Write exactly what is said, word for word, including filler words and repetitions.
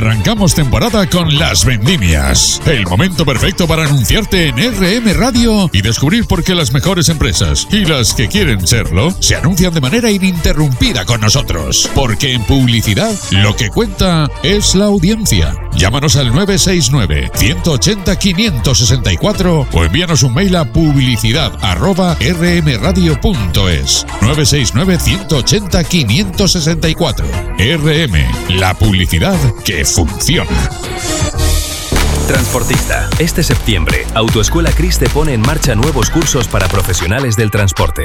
Arrancamos temporada con Las Vendimias. El momento perfecto para anunciarte en R M Radio y descubrir por qué las mejores empresas y las que quieren serlo se anuncian de manera ininterrumpida con nosotros. Porque en publicidad lo que cuenta es la audiencia. Llámanos al nueve seis nueve, uno ocho cero, cinco seis cuatro o envíanos un mail a publicidad arroba r m radio punto es. nueve seis nueve, uno ocho cero, cinco seis cuatro. R M, la publicidad que funciona. Transportista. Este septiembre, Autoescuela Cris te pone en marcha nuevos cursos para profesionales del transporte.